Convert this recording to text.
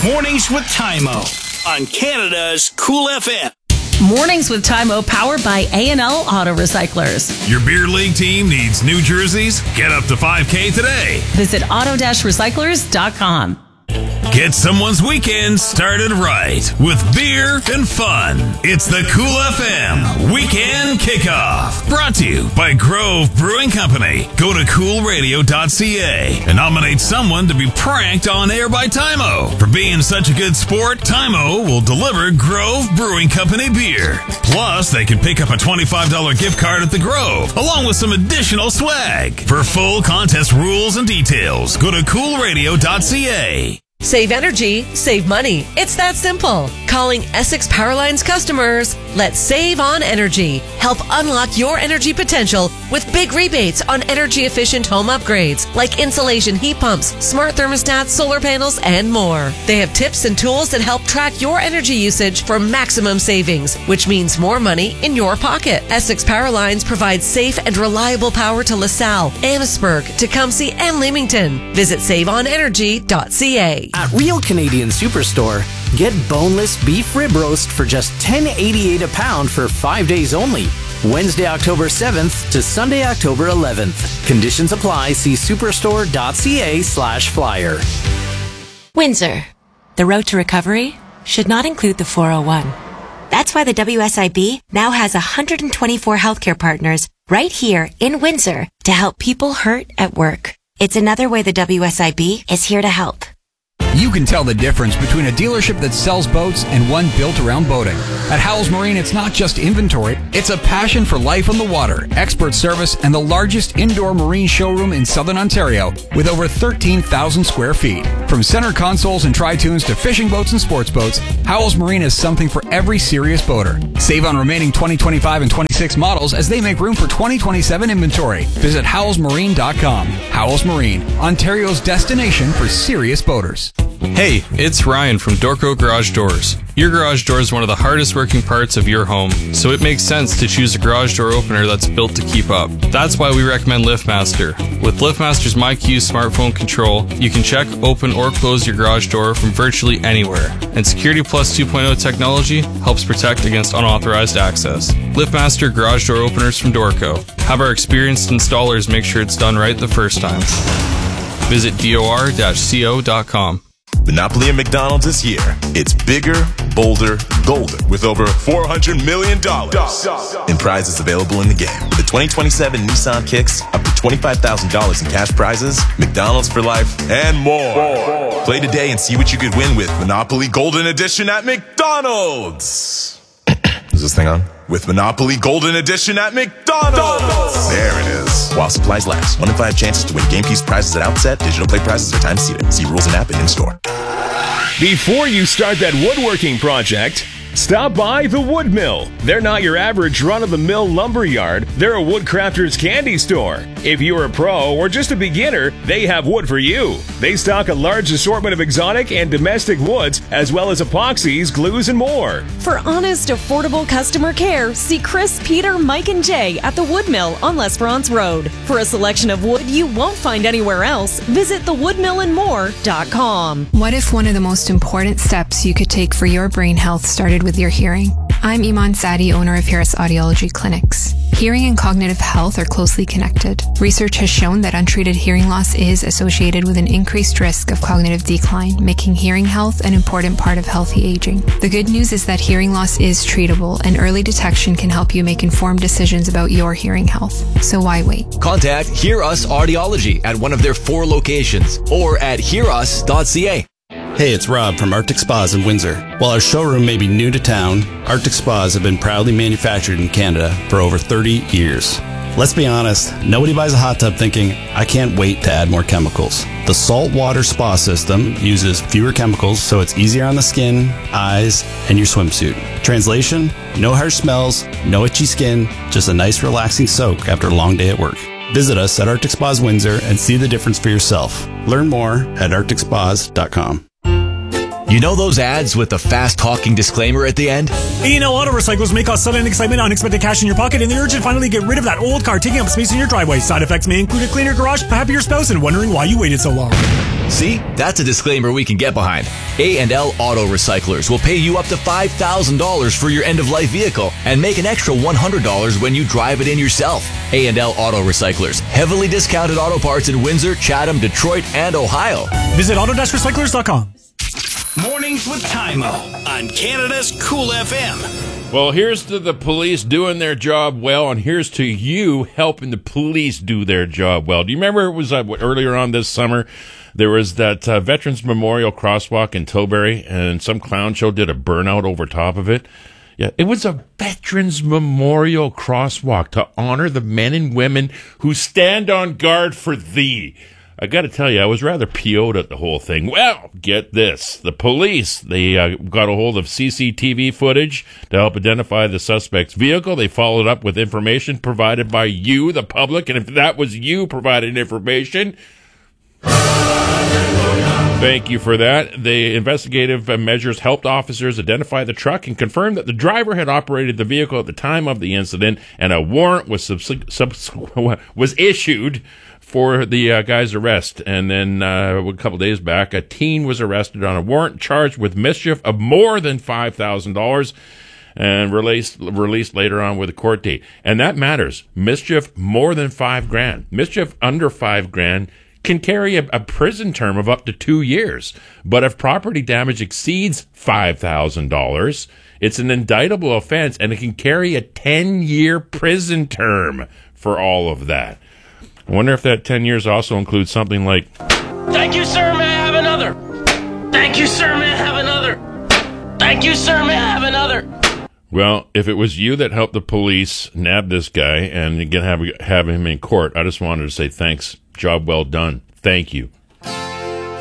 Mornings with Tymo on Canada's Cool FM. Mornings with Tymo, powered by A&L Auto Recyclers. Your beer league team needs new jerseys? Get up to $5K today. Visit auto-recyclers.com. Get someone's weekend started right with beer and fun. It's the Cool FM Weekend Kickoff. Brought to you by Grove Brewing Company. Go to coolradio.ca and nominate someone to be pranked on air by Tymo. For being such a good sport, Tymo will deliver Grove Brewing Company beer. Plus, they can pick up a $25 gift card at the Grove, along with some additional swag. For full contest rules and details, go to coolradio.ca. Save energy, save money. It's that simple. Calling Essex Powerlines customers, let's save on energy. Help unlock your energy potential with big rebates on energy-efficient home upgrades like insulation heat pumps, smart thermostats, solar panels, and more. They have tips and tools that help track your energy usage for maximum savings, which means more money in your pocket. Essex Powerlines provides safe and reliable power to LaSalle, Amherstburg, Tecumseh, and Leamington. Visit saveonenergy.ca. At Real Canadian Superstore, get boneless beef rib roast for just $10.88 a pound for 5 days only. Wednesday, October 7th to Sunday, October 11th. Conditions apply. See superstore.ca/flyer. Windsor. The road to recovery should not include the 401. That's why the WSIB now has 124 healthcare partners right here in Windsor to help people hurt at work. It's another way the WSIB is here to help. You can tell the difference between a dealership that sells boats and one built around boating. At Howells Marine, it's not just inventory, it's a passion for life on the water, expert service, and the largest indoor marine showroom in Southern Ontario with over 13,000 square feet. From center consoles and tri-tunes to fishing boats and sports boats, Howells Marine has something for every serious boater. Save on remaining 2025 and 26 models as they make room for 2027 inventory. Visit howellsmarine.com. Howells Marine, Ontario's destination for serious boaters. Hey, it's Ryan from Dorco Garage Doors. Your garage door is one of the hardest working parts of your home, so it makes sense to choose a garage door opener that's built to keep up. That's why we recommend LiftMaster. With LiftMaster's MyQ smartphone control, you can check, open, or close your garage door from virtually anywhere. And Security Plus 2.0 technology helps protect against unauthorized access. LiftMaster garage door openers from Dorco. Have our experienced installers make sure it's done right the first time. Visit dor-co.com. Monopoly at McDonald's is here. It's bigger, bolder, golden, with over $400 million in prizes available in the game. With the 2027 Nissan Kicks, up to $25,000 in cash prizes, McDonald's for life, and more. Play today and see what you could win with Monopoly Golden Edition at McDonald's. Is this thing on? With Monopoly Golden Edition at McDonald's. There it is. While supplies last. 1 in 5 chances to win game piece prizes at outset. Digital play prizes are time seated. See rules and app and in-store. Before you start that woodworking project, stop by the Wood Mill. They're not your average run-of-the-mill lumber yard. They're a woodcrafter's candy store. If you're a pro or just a beginner, they have wood for you. They stock a large assortment of exotic and domestic woods, as well as epoxies, glues, and more. For honest, affordable customer care, see Chris, Peter, Mike, and Jay at the Wood Mill on Les France Road. For a selection of wood you won't find anywhere else, visit thewoodmillandmore.com. What if one of the most important steps you could take for your brain health started with your hearing? I'm Iman Sadi, owner of Harris Audiology Clinics. Hearing and cognitive health are closely connected. Research has shown that untreated hearing loss is associated with an increased risk of cognitive decline, making hearing health an important part of healthy aging. The good news is that hearing loss is treatable, and early detection can help you make informed decisions about your hearing health. So why wait? Contact Hear Us Audiology at one of their 4 locations or at hearus.ca. Hey, it's Rob from Arctic Spas in Windsor. While our showroom may be new to town, Arctic Spas have been proudly manufactured in Canada for over 30 years. Let's be honest, nobody buys a hot tub thinking, I can't wait to add more chemicals. The saltwater spa system uses fewer chemicals, so it's easier on the skin, eyes, and your swimsuit. Translation, no harsh smells, no itchy skin, just a nice relaxing soak after a long day at work. Visit us at Arctic Spas Windsor and see the difference for yourself. Learn more at arcticspas.com. You know those ads with the fast-talking disclaimer at the end? A&L Auto Recyclers may cause sudden excitement, unexpected cash in your pocket, and the urge to finally get rid of that old car taking up space in your driveway. Side effects may include a cleaner garage, a happier spouse, and wondering why you waited so long. See, that's a disclaimer we can get behind. A&L Auto Recyclers will pay you up to $5,000 for your end-of-life vehicle and make an extra $100 when you drive it in yourself. A&L Auto Recyclers, heavily discounted auto parts in Windsor, Chatham, Detroit, and Ohio. Visit auto-recyclers.com. Mornings with Tymo on Canada's Cool FM. Well, here's to the police doing their job well, and here's to you helping the police do their job well. Do you remember it was earlier on this summer? There was that Veterans Memorial crosswalk in Tilbury, and some clown show did a burnout over top of it. Yeah, it was a Veterans Memorial crosswalk to honor the men and women who stand on guard for thee. I got to tell you, I was rather PO'd at the whole thing. Well, get this. The police, they got a hold of CCTV footage to help identify the suspect's vehicle. They followed up with information provided by you, the public, and if that was you providing information, thank you for that. The investigative measures helped officers identify the truck and confirm that the driver had operated the vehicle at the time of the incident, and a warrant was issued for the guy's arrest. And then a couple days back, a teen was arrested on a warrant charged with mischief of more than $5,000 and released later on with a court date. And that matters. Mischief more than $5,000. Mischief under $5,000 can carry a prison term of up to 2 years. But if property damage exceeds $5,000, it's an indictable offense, and it can carry a 10-year prison term for all of that. I wonder if that 10 years also includes something like, "Thank you, sir, may I have another? Thank you, sir, may I have another? Thank you, sir, may I have another?" Well, if it was you that helped the police nab this guy and again have him in court, I just wanted to say thanks. Job well done. Thank you.